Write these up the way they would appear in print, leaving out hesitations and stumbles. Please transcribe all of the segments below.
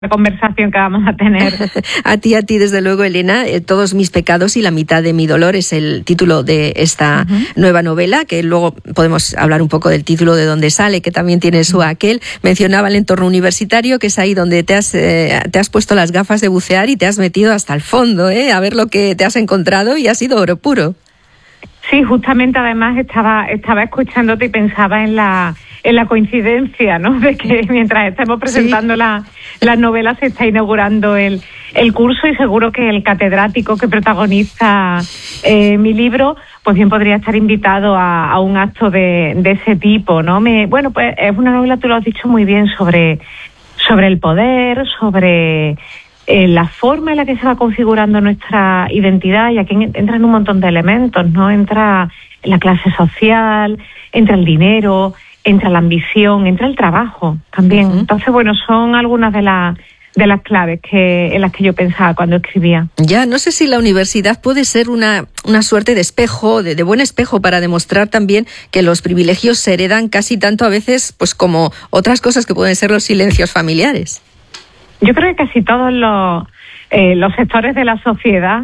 conversación que vamos a tener. A ti, desde luego, Elena. Todos mis pecados y la mitad de mi dolor es el título de esta nueva novela, que luego podemos hablar un poco del título, de dónde sale, que también tiene su aquel. Mencionaba el entorno universitario, que es ahí donde te has puesto las gafas de bucear y te has metido hasta el fondo, a ver lo que te has encontrado, y ha sido oro puro. Sí, justamente, además estaba escuchándote y pensaba en la coincidencia, ¿no? De que mientras estamos presentando las novelas se está inaugurando el curso, y seguro que el catedrático que protagoniza mi libro, pues bien podría estar invitado a un acto de ese tipo, ¿no? Pues es una novela, tú lo has dicho muy bien, sobre el poder, sobre la forma en la que se va configurando nuestra identidad, y aquí entran un montón de elementos, ¿no? Entra la clase social, entra el dinero, entra la ambición, entra el trabajo también. Entonces, son algunas de las claves en las que yo pensaba cuando escribía. Ya, no sé si la universidad puede ser una suerte de espejo, de buen espejo, para demostrar también que los privilegios se heredan casi tanto a veces pues como otras cosas que pueden ser los silencios familiares. Yo creo que casi todos los sectores de la sociedad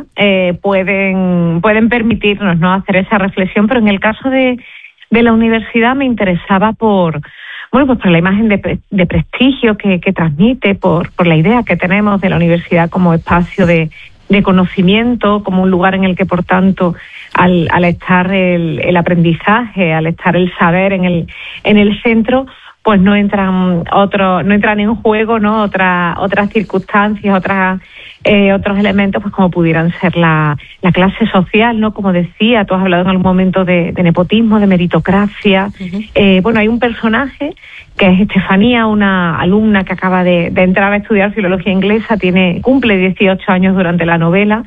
pueden permitirnos, ¿no?, hacer esa reflexión, pero en el caso de la universidad me interesaba por la imagen de prestigio que transmite, por la idea que tenemos de la universidad como espacio de conocimiento, como un lugar en el que, por tanto, al estar el aprendizaje, al estar el saber en el centro, pues no entran en juego, ¿no?, otras circunstancias, otros elementos, pues como pudieran ser la clase social, ¿no? Como decía, tú has hablado en algún momento de nepotismo, de meritocracia. Hay un personaje que es Estefanía, una alumna que acaba de entrar a estudiar filología inglesa, cumple 18 años durante la novela,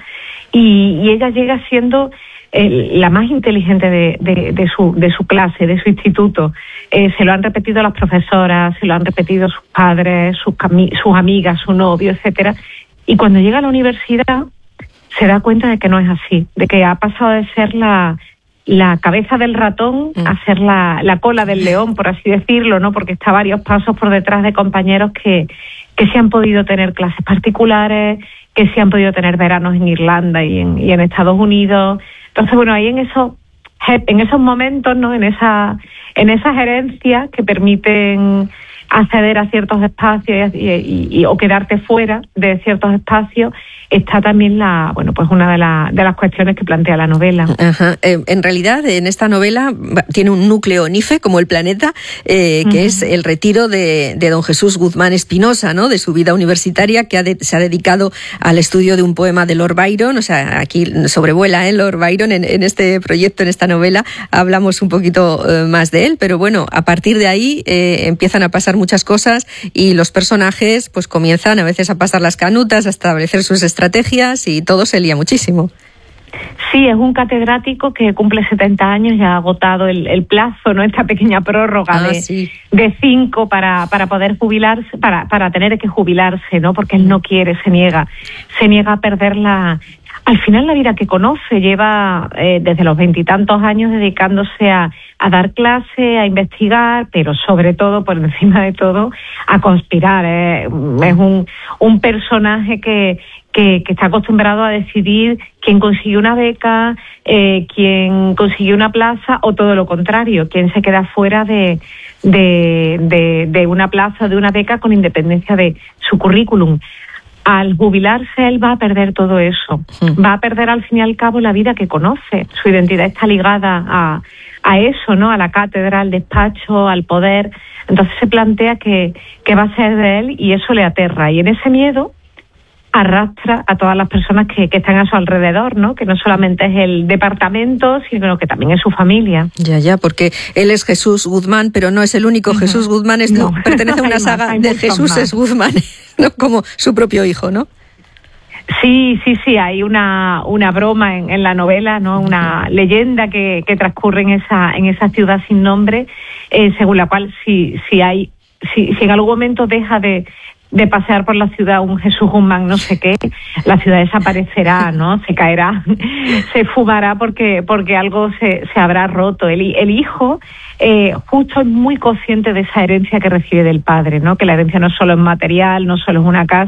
y ella llega siendo la más inteligente de su clase, de su instituto. Se lo han repetido las profesoras, se lo han repetido sus padres, sus amigas, su novio, etcétera. Y cuando llega a la universidad se da cuenta de que no es así, de que ha pasado de ser la cabeza del ratón a ser la cola del león, por así decirlo, ¿no? Porque está varios pasos por detrás de compañeros que sí han podido tener clases particulares, que sí han podido tener veranos en Irlanda y en Estados Unidos. Entonces, ahí en esos momentos, ¿no?, en esas herencias que permiten acceder a ciertos espacios o quedarte fuera de ciertos espacios, está también una de las cuestiones que plantea la novela. Ajá. En realidad, en esta novela tiene un núcleo NIFE, como el planeta, que es el retiro de don Jesús Guzmán Espinosa, ¿no?, de su vida universitaria, que se ha dedicado al estudio de un poema de Lord Byron. O sea, aquí sobrevuela Lord Byron en este proyecto, en esta novela. Hablamos un poquito más de él, pero a partir de ahí empiezan a pasar muchas cosas, y los personajes pues comienzan a veces a pasar las canutas, a establecer sus estrategias, y todo se lía muchísimo. Sí, es un catedrático que cumple 70 años y ha agotado el plazo, ¿no?, esta pequeña prórroga de 5 para poder jubilarse, para tener que jubilarse, ¿no?, porque él no quiere, se niega a perder al final la vida que conoce. Lleva desde los 20 y tantos años dedicándose a dar clase, a investigar, pero sobre todo, por encima de todo, a conspirar. Es un personaje que está acostumbrado a decidir quién consigue una beca, quién consigue una plaza, o todo lo contrario, quién se queda fuera de una plaza, de una beca, con independencia de su currículum. Al jubilarse, él va a perder todo eso. Va a perder, al fin y al cabo, la vida que conoce. Su identidad está ligada a eso, ¿no?, a la cátedra, al despacho, al poder. Entonces se plantea que va a ser de él, y eso le aterra. Y en ese miedo arrastra a todas las personas que están a su alrededor, ¿no?, que no solamente es el departamento, sino que también es su familia. Ya, porque él es Jesús Guzmán, pero no es el único Jesús Guzmán, pertenece a una saga de Jesús Guzmán, ¿no?, como su propio hijo, ¿no? Sí, hay una broma en la novela, ¿no?, una leyenda que transcurre en esa ciudad sin nombre, según la cual si en algún momento deja de de pasear por la ciudad un Jesús Guzmán no sé qué, la ciudad desaparecerá, ¿no? Se caerá, se fumará porque algo se habrá roto. El hijo justo es muy consciente de esa herencia que recibe del padre, ¿no? Que la herencia no solo es material, no solo es una casa,